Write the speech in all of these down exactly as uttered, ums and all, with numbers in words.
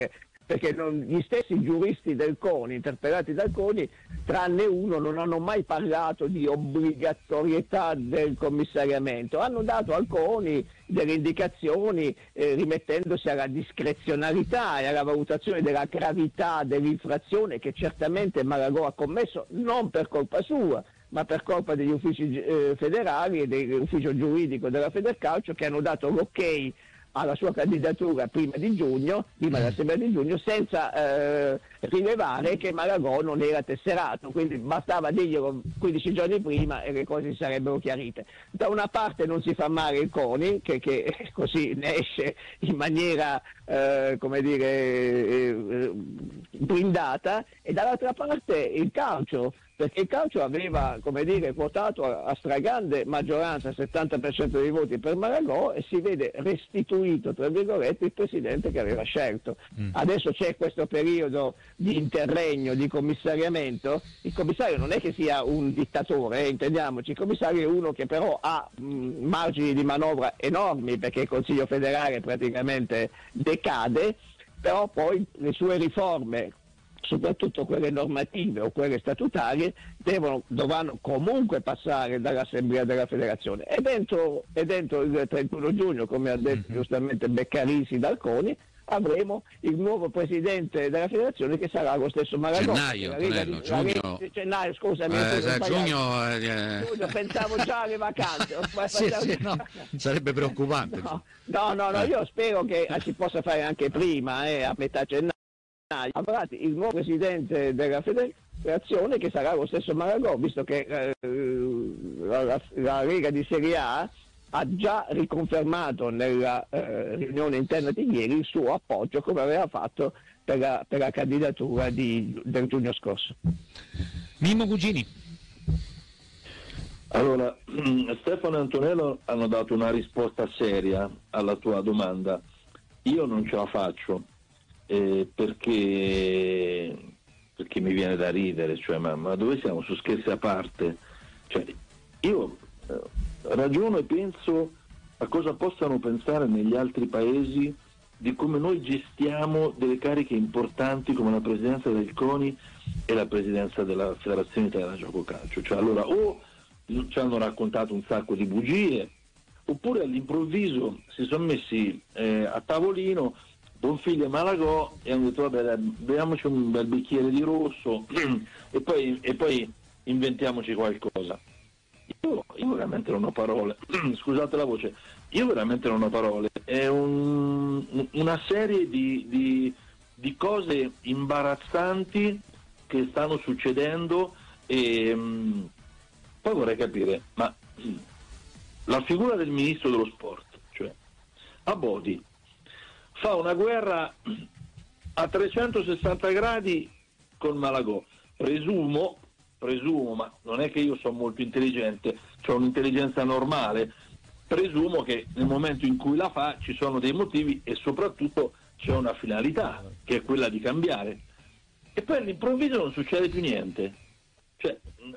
perché non, gli stessi giuristi del CONI, interpellati dal CONI, tranne uno, non hanno mai parlato di obbligatorietà del commissariamento, hanno dato al CONI delle indicazioni eh, rimettendosi alla discrezionalità e alla valutazione della gravità dell'infrazione che certamente Malagò ha commesso, non per colpa sua, ma per colpa degli uffici eh, federali e dell'ufficio giuridico della Federcalcio, che hanno dato l'ok alla sua candidatura prima di giugno, prima dell'assemblea di giugno, senza eh, rilevare che Malagò non era tesserato, quindi bastava dirglielo quindici giorni prima e le cose si sarebbero chiarite. Da una parte non si fa male il CONI, che, che così ne esce in maniera eh, come dire eh, blindata, e dall'altra parte il calcio, perché il calcio aveva, come dire, votato a, a stragrande maggioranza, settanta per cento dei voti per Malagò, e si vede restituito, tra virgolette, il presidente che aveva scelto. Mm. Adesso c'è questo periodo di interregno, di commissariamento. Il commissario non è che sia un dittatore, eh, intendiamoci, il commissario è uno che però ha mh, margini di manovra enormi, perché il Consiglio federale praticamente decade, però poi le sue riforme, soprattutto quelle normative o quelle statutarie, devono, dovranno comunque passare dall'Assemblea della Federazione. E dentro, e dentro il trentuno giugno, come ha detto mm-hmm. giustamente Beccarisi dal CONI, avremo il nuovo presidente della Federazione, che sarà lo stesso Malagò. Gennaio, Tonello, di, giugno. Di, gennaio, scusami. Eh, giugno, eh, giugno, pensavo già alle vacanze. sì, sì, no, sarebbe preoccupante. No, no, no, no, io spero che si possa fare anche prima, eh, a metà gennaio. Avrà il nuovo presidente della federazione, che sarà lo stesso Malagò, visto che eh, la, la, la Lega di Serie A ha già riconfermato nella eh, riunione interna di ieri il suo appoggio, come aveva fatto per la, per la candidatura di, del giugno scorso. Mimmo Cugini. Allora, Stefano e Antonello hanno dato una risposta seria alla tua domanda. Io non ce la faccio. Eh, perché perché mi viene da ridere, cioè ma, ma dove siamo? Su scherzi a parte, cioè, io eh, ragiono e penso a cosa possano pensare negli altri paesi di come noi gestiamo delle cariche importanti come la presidenza del CONI e la presidenza della Federazione Italiana Gioco Calcio. Cioè, allora o ci hanno raccontato un sacco di bugie, oppure all'improvviso si sono messi eh, a tavolino Bonfiglio e Malagò e hanno detto vabbè, beviamoci un bel bicchiere di rosso e poi, e poi inventiamoci qualcosa. Io, io veramente non ho parole, scusate la voce, io veramente non ho parole, è un, una serie di, di, di cose imbarazzanti che stanno succedendo e mh, poi vorrei capire, ma mh, la figura del ministro dello sport, cioè Abodi, fa una guerra a trecentosessanta gradi con Malagò, presumo, presumo, ma non è che io sono molto intelligente, ho un'intelligenza normale, presumo che nel momento in cui la fa ci sono dei motivi e soprattutto c'è una finalità, che è quella di cambiare. E poi all'improvviso non succede più niente. Cioè,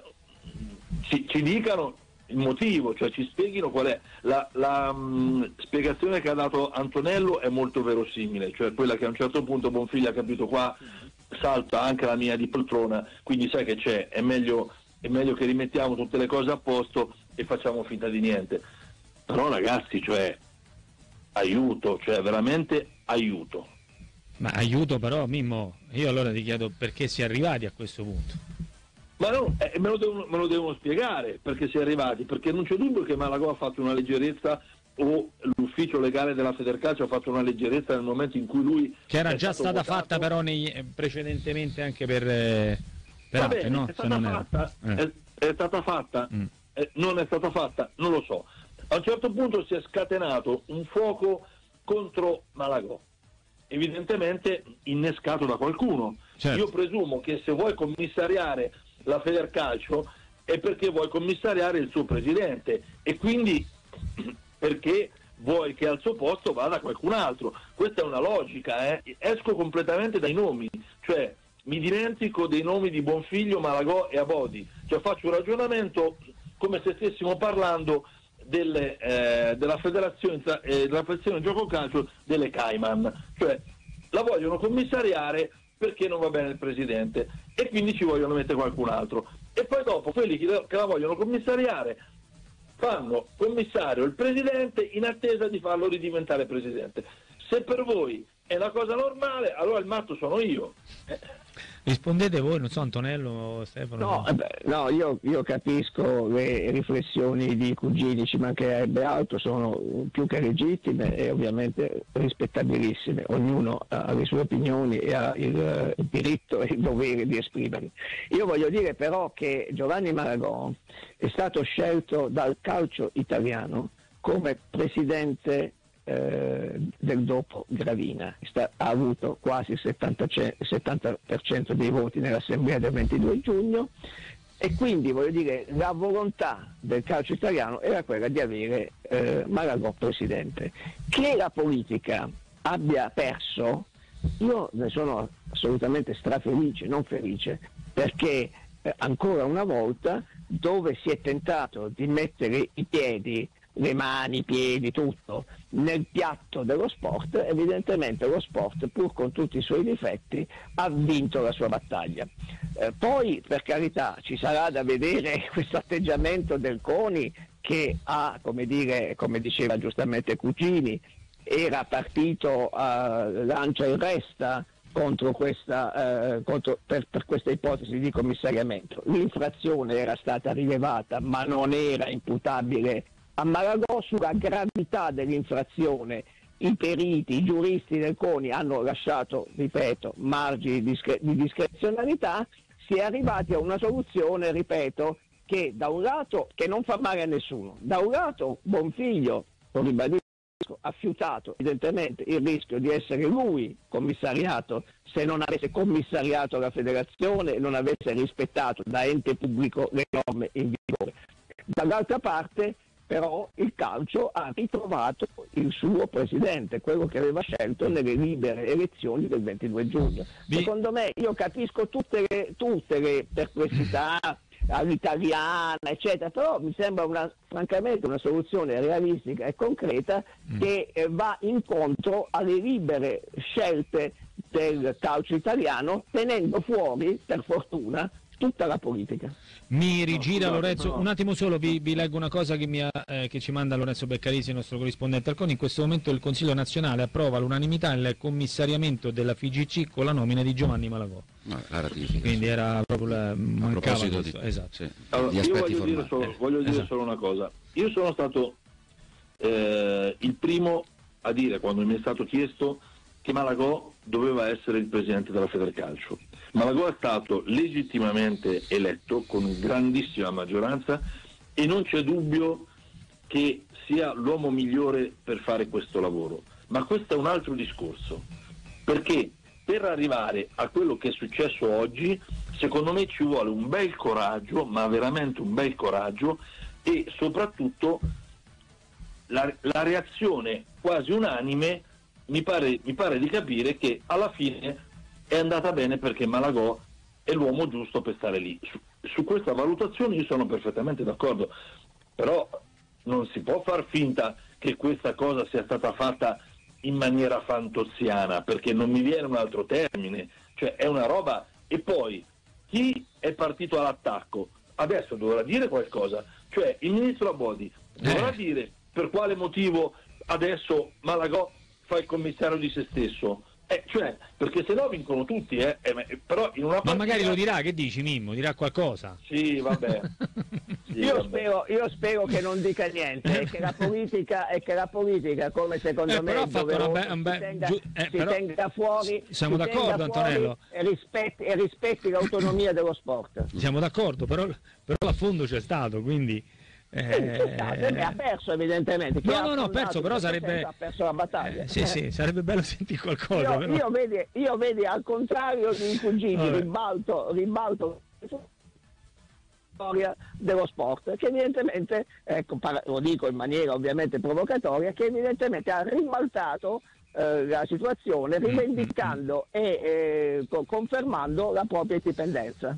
ci, ci dicano il motivo, cioè ci spieghino qual è la, la mh, spiegazione che ha dato Antonello è molto verosimile, cioè quella che a un certo punto Bonfiglio ha capito qua salta anche la mia di poltrona, quindi sai che c'è, è meglio, è meglio che rimettiamo tutte le cose a posto e facciamo finta di niente. Però ragazzi, cioè aiuto, cioè veramente aiuto. Ma aiuto però, Mimmo, io allora ti chiedo perché si è arrivati a questo punto. Ma no, eh, me, lo devono, me lo devono spiegare perché si è arrivati, perché non c'è dubbio che Malagò ha fatto una leggerezza o l'ufficio legale della Federcalcio ha fatto una leggerezza nel momento in cui lui che era già stata votato. fatta però nei, precedentemente anche per, eh, per Va altri, bene, no? è stata fatta, eh. è, è stata fatta mm. eh, non è stata fatta, non lo so. A un certo punto si è scatenato un fuoco contro Malagò, evidentemente innescato da qualcuno. Certo. Io presumo che se vuoi commissariare la Federcalcio è perché vuoi commissariare il suo presidente e quindi perché vuoi che al suo posto vada qualcun altro. Questa è una logica, eh? Esco completamente dai nomi, cioè mi dimentico dei nomi di Bonfiglio, Malagò e Abodi, cioè faccio un ragionamento come se stessimo parlando delle, eh, della federazione eh, della federazione gioco calcio delle Cayman, cioè la vogliono commissariare perché non va bene il presidente e quindi ci vogliono mettere qualcun altro, e poi dopo quelli che la vogliono commissariare fanno commissario il presidente in attesa di farlo ridiventare presidente. Se per voi è una cosa normale, allora il matto sono io. Eh. Rispondete voi, non so, Antonello o Stefano. No, eh beh, no io, io capisco le riflessioni di Cugini, ci mancherebbe altro, sono più che legittime e ovviamente rispettabilissime. Ognuno ha le sue opinioni e ha il, il diritto e il dovere di esprimerle. Io voglio dire però che Giovanni Malagò è stato scelto dal calcio italiano come presidente Eh, del dopo Gravina, Sta, ha avuto quasi il settanta per cento dei voti nell'assemblea del ventidue giugno, e quindi voglio dire la volontà del calcio italiano era quella di avere eh, Malagò presidente. Che la politica abbia perso, io ne sono assolutamente strafelice, non felice, perché eh, ancora una volta dove si è tentato di mettere i piedi, le mani, i piedi, tutto nel piatto dello sport, evidentemente lo sport, pur con tutti i suoi difetti, ha vinto la sua battaglia. Eh, poi per carità ci sarà da vedere questo atteggiamento del CONI che ha, come dire, come diceva giustamente Cugini, era partito a lancia in resta contro questa, eh, contro, per, per questa ipotesi di commissariamento. L'infrazione era stata rilevata ma non era imputabile a Malagò. Sulla gravità dell'infrazione i periti, i giuristi del CONI hanno lasciato, ripeto, margini di, discre- di discrezionalità. Si è arrivati a una soluzione, ripeto, che da un lato che non fa male a nessuno, da un lato Bonfiglio, lo ribadisco, ha fiutato evidentemente il rischio di essere lui commissariato se non avesse commissariato la federazione e non avesse rispettato da ente pubblico le norme in vigore. Dall'altra parte però il calcio ha ritrovato il suo presidente, quello che aveva scelto nelle libere elezioni del ventidue giugno. Secondo me, io capisco tutte le, tutte le perplessità all'italiana, eccetera, però mi sembra una, francamente una soluzione realistica e concreta che eh, va incontro alle libere scelte del calcio italiano, tenendo fuori, per fortuna, tutta la politica. Mi rigira no, Lorenzo, no. un attimo solo, vi, vi leggo una cosa che, mi ha, eh, che ci manda Lorenzo Beccarisi, il nostro corrispondente al CONI. In questo momento il Consiglio nazionale approva all'unanimità il commissariamento della F I G C con la nomina di Giovanni Malagò. No, la ratifica. Quindi era proprio la, mancava questo, di, esatto. sì, allora, di io aspetti voglio formali. dire solo, voglio dire Esatto. solo una cosa. Io sono stato eh, il primo a dire, quando mi è stato chiesto, che Malagò doveva essere il presidente della Federcalcio. Malagò è stato legittimamente eletto con grandissima maggioranza e non c'è dubbio che sia l'uomo migliore per fare questo lavoro. Ma questo è un altro discorso, perché per arrivare a quello che è successo oggi, secondo me ci vuole un bel coraggio, ma veramente un bel coraggio, e soprattutto la, la reazione quasi unanime. Mi pare, mi pare di capire che alla fine è andata bene perché Malagò è l'uomo giusto per stare lì. Su, su questa valutazione io sono perfettamente d'accordo, però non si può far finta che questa cosa sia stata fatta in maniera fantoziana, perché non mi viene un altro termine, cioè è una roba. E poi chi è partito all'attacco adesso dovrà dire qualcosa, cioè il ministro Abodi dovrà Eh. dire per quale motivo adesso Malagò fa il commissario di se stesso, eh, cioè perché se no vincono tutti, eh, eh, però in una Ma partita... magari lo dirà, che dici Mimmo? Dirà qualcosa? Sì, vabbè. Sì, Io vabbè. spero, io spero che non dica niente e che la politica, e che la politica come secondo Eh, me però ha è fatto una doveroso, be- un be- si tenga, giu- eh, si però- tenga fuori, Siamo si d'accordo, tenga fuori Antonello. e rispetti, e rispetti l'autonomia dello sport. Siamo d'accordo, però, però l'affondo c'è stato, quindi... Eh, c'è stato, e ha perso evidentemente. Chi No, ha no, no, ha affondato perso, però questo sarebbe... senso ha perso la battaglia. Eh, sì, sì, sarebbe bello sentire qualcosa. Io, però... io, vedi, io vedi al contrario di Cugini, Vabbè. ribalto, ribalto la storia dello sport, che evidentemente, ecco, par- lo dico in maniera ovviamente provocatoria, che evidentemente ha ribaltato eh, la situazione, rivendicando e eh, co- confermando la propria indipendenza.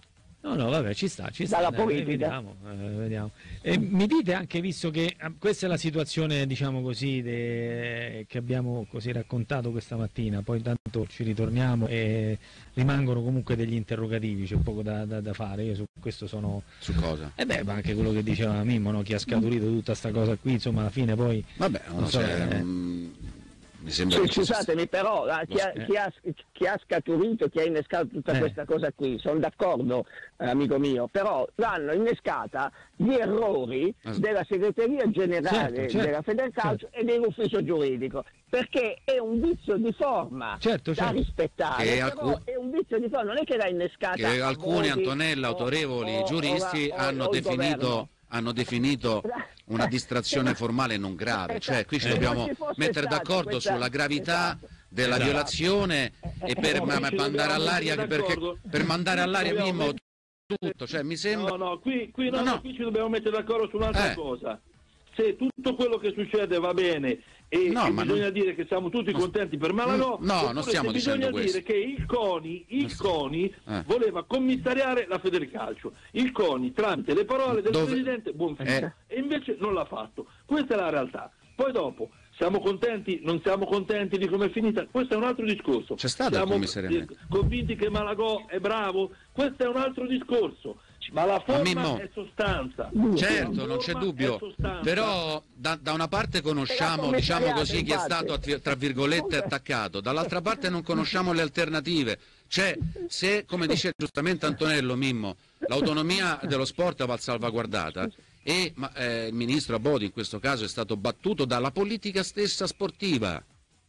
No, no, vabbè, ci sta, ci sta. Dalla dai, politica. Vediamo, eh, vediamo. E mi dite anche, visto che eh, questa è la situazione, diciamo così, de... che abbiamo così raccontato questa mattina, poi intanto ci ritorniamo e rimangono comunque degli interrogativi, c'è poco da, da, da fare, io su questo sono... Su cosa? E eh beh, ma anche quello che diceva Mimmo, no? Chi ha scaturito tutta sta cosa qui, insomma, alla fine poi... Vabbè, non, non so, cioè, eh. mm, mi sembra Sì, che ci sia- scusatemi, però ah, chi, ha, Eh. chi, ha, chi ha scaturito, chi ha innescato tutta Eh. questa cosa qui, sono d'accordo, eh, amico mio, però l'hanno innescata gli errori Eh. della segreteria generale Certo, certo, della Federcalcio e dell'ufficio giuridico, perché è un vizio di forma Certo, da certo. rispettare, Che però alcu- è un vizio di forma, non è che l'ha innescata che a alcuni, voti Antonella, o- autorevoli o- giuristi o- o- hanno o il definito governo. hanno definito una distrazione formale non grave, cioè qui ci Se non dobbiamo ci fosse mettere stata d'accordo questa- sulla gravità esatto. della Esatto. violazione e per Eh, ma- ma ci mandare dobbiamo all'aria mettere perché d'accordo. per mandare all'aria Dobbiamo Mimmo mettere- tutto, cioè mi sembra No, no, qui, qui, no, No, no, no. qui ci dobbiamo mettere d'accordo su un'altra Eh. cosa. Se tutto quello che succede va bene e, No, e ma bisogna non- dire che siamo tutti contenti per Malagò, No, non oppure stiamo se dicendo bisogna questo. dire che il CONI, il st- CONI Eh. voleva commissariare la Federcalcio. Il CONI, tramite le parole del Dove- presidente Bonfiglio, Eh. e invece non l'ha fatto. Questa è la realtà. Poi dopo, siamo contenti, non siamo contenti di come è finita? Questo è un altro discorso. C'è stato il siamo commissariamento. eh, convinti che Malagò è bravo? Questo è un altro discorso. Ma la forma Mimmo, è sostanza. certo, La non c'è forma dubbio, è sostanza. però da, da una parte conosciamo, Era diciamo commissariato, così, chi è infatti. stato atri- tra virgolette attaccato, dall'altra parte non conosciamo le alternative. Cioè, se, come dice giustamente Antonello Mimmo, l'autonomia dello sport va salvaguardata e ma, eh, il ministro Abodi in questo caso è stato battuto dalla politica stessa sportiva.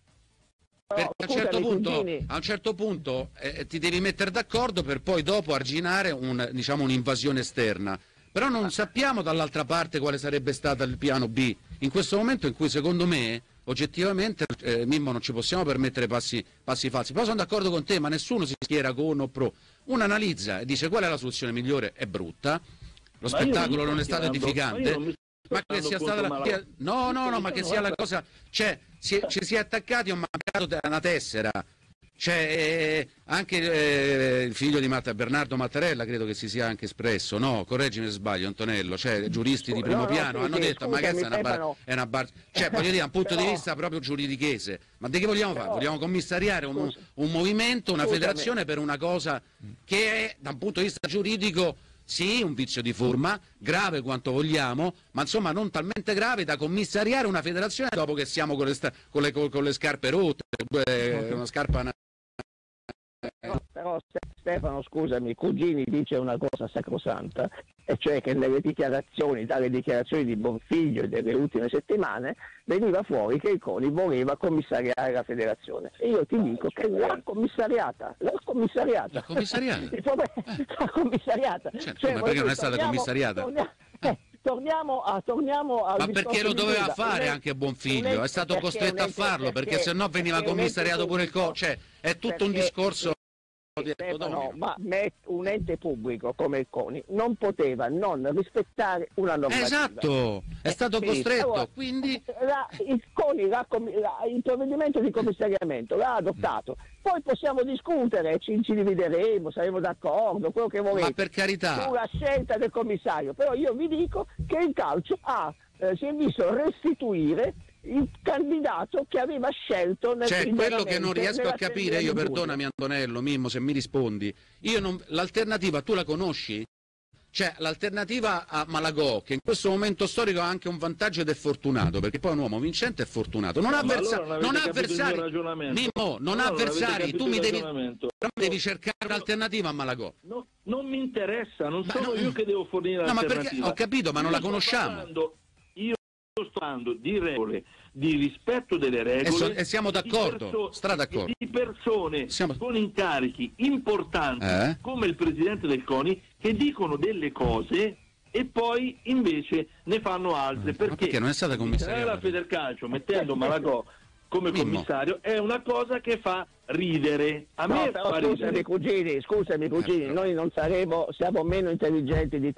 Perché a un certo scusami, punto, cugini. a un certo punto eh, ti devi mettere d'accordo per poi dopo arginare un, diciamo, un'invasione esterna. Però non sappiamo dall'altra parte quale sarebbe stato il piano B. In questo momento in cui secondo me, oggettivamente, eh, Mimmo, non ci possiamo permettere passi, passi falsi. Però sono d'accordo con te, ma nessuno si schiera con o pro. Uno analizza e dice qual è la soluzione migliore, è brutta, lo Ma io spettacolo mi non è sto stato schierando- ma io edificante. non mi sto Ma che sia schierando stata la contro Malagò. no no no ma che sia la cosa, cioè si è- ci si è attaccati a un mancato una tessera, cioè eh, anche eh, il figlio di Matta, Bernardo Mattarella, credo che si sia anche espresso, no, correggimi se sbaglio Antonello, cioè giuristi di primo No, no, piano sì, hanno sì, detto ma che è scusami, una bar- Stefano. è una bar- cioè voglio dire da un punto di Però- vista proprio giuridichese, ma di che vogliamo fare? Però- Vogliamo commissariare un, Scusa. un movimento, una Scusami. federazione per una cosa che è da un punto di vista giuridico sì, un vizio di forma, grave quanto vogliamo, ma insomma non talmente grave da commissariare una federazione dopo che siamo con le, sta- con le, con le scarpe rotte, eh, una scarpa... una- No, però Ste- Stefano, scusami, Cugini dice una cosa sacrosanta, e cioè che nelle dichiarazioni, dalle dichiarazioni di Bonfiglio e delle ultime settimane, veniva fuori che il CONI voleva commissariare la federazione. E io ti dico che l'ha commissariata, l'ha commissariata. L'ha commissariata? Il problema- L'ha commissariata. Certo, ma perché non è stata torniamo- commissariata? Torniamo, eh, torniamo a torniamo al Ma discorso perché lo di doveva prima. fare Un- anche un Bonfiglio? ente- È stato perché costretto a un ente- farlo, perché se no veniva perché un ente commissariato pure il pubblico- co. Cioè, è tutto un perché- discorso di Stefano, ma me- un ente pubblico come il CONI non poteva non rispettare una normativa. Esatto, è stato Sì, costretto, allora, quindi... la- il CONI, l'ha com- la- il provvedimento di commissariamento l'ha adottato, poi possiamo discutere, ci, ci divideremo, saremo d'accordo, quello che volete, Ma per carità, sulla scelta del commissario, però io vi dico che il calcio ha, eh, si è visto restituire il candidato che aveva scelto nel cioè quello che non internamente riesco a nella capire, serie io di giugno. perdonami Antonello, Mimmo, se mi rispondi, io non... l'alternativa tu la conosci? Cioè l'alternativa a Malagò, che in questo momento storico ha anche un vantaggio ed è fortunato, perché poi è un uomo vincente e fortunato, non ha Ma avversa- allora non non ha avete capito il mio avversari, ragionamento. Mimmo, non ha Allora non avete avversari, capito tu il mi devi, ragionamento. però mi devi cercare un'alternativa a Malagò. No, non mi interessa, non Ma sono no- io che devo fornire No, ma perché l'alternativa. ho capito, ma non Io la sto conosciamo. parlando- io sto parlando di regole, di rispetto delle regole E so- e siamo di d'accordo, perso- stra d'accordo. di persone Siamo- con incarichi importanti Eh? come il presidente del CONI che dicono delle cose e poi invece ne fanno altre. Ma perché non è stata commissariare commissariata? la Federcalcio mettendo Malagò come Mimmo. commissario è una cosa che fa ridere. A No, me però fa scusami ridere. cugini, scusami cugini, Eh, però- noi non saremo, siamo meno intelligenti di te,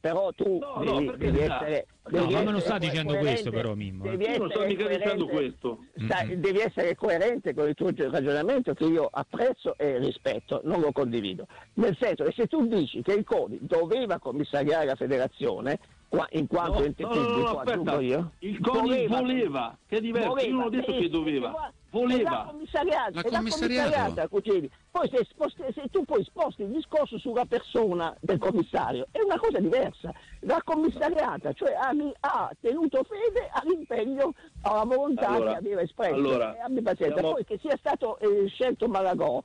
però tu No, devi, no, devi perché essere... No, devi ma me non essere sta dicendo coerente, questo però, Mimmo. eh. devi Io non sto essere mica dicendo coerente, questo. sai, Mm-mm. devi essere coerente con il tuo ragionamento, che io apprezzo e rispetto, non lo condivido. Nel senso che se tu dici che il CONI doveva commissariare la federazione, qua- in quanto No, ente no, no, no, pubblico, aspetta. aggiungo io, Il CONI voleva, che è diverso, voleva, io non ho detto sì, che sì, doveva, sì, L'ha voleva. commissariata, L'ha e l'ha commissariato. commissariata, Cucini. Poi se, sposti, se tu poi sposti il discorso sulla persona del commissario, è una cosa diversa. L'ha commissariata, cioè ha, ha tenuto fede all'impegno, alla volontà Allora, che aveva espresso. allora, e abbi pazienza. siamo- Poi che sia stato eh, scelto Malagò,